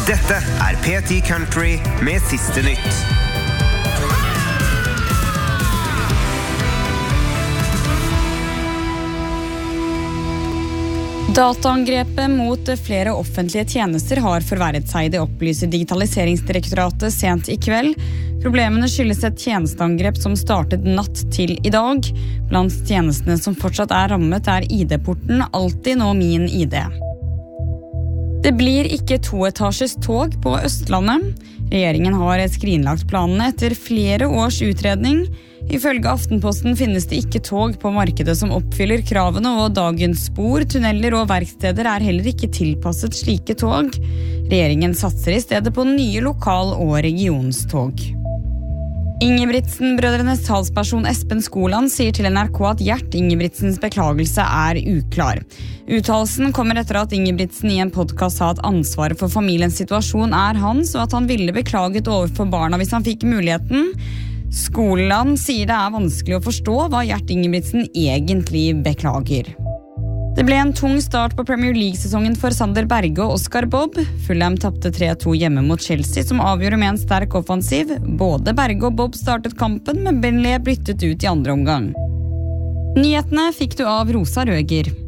Dette P10 Country med siste nytt. Dataangrepet mot flere offentlige tjenester har forverret seg. Det opplyser Digitaliseringsdirektoratet sent i kveld. Problemene skyldes et tjenesteangrep som startet natt til i dag. Blant tjenestene som fortsatt rammet ID-porten Alltid nå min ID. Det blir ikke toetasjes tog på Østlandet. Regjeringen har skrinlagt planene etter flere års utredning. Ifølge Aftenposten finnes det ikke tog på markedet som oppfyller kravene, og dagens spor, tunneler og verksteder heller ikke tilpasset slike tog. Regjeringen satser i stedet på nye lokal- og regionstog. Ingebrigtsen-brødrenes talsperson Espen Skoland sier til NRK at Gjert Ingebrigtsens beklagelse uklar. Uttalelsen kommer etter at Ingebrigtsen i en podcast sa at ansvaret for familiens situasjon hans, og at han ville beklaget overfor barna hvis han fikk muligheten. Skoland sier det vanskelig å forstå hva Gjert Ingebrigtsen egentlig beklager. Det ble en tung start på Premier League-sesongen for Sander Berge og Oscar Bobb. Fulham tappte 3-2 hjemme mot Chelsea, som avgjorde med en sterk offensiv. Både Berge og Bobb startet kampen, men ble byttet ut i andre omgang. Nyhetene fikk du av Rosa Røger.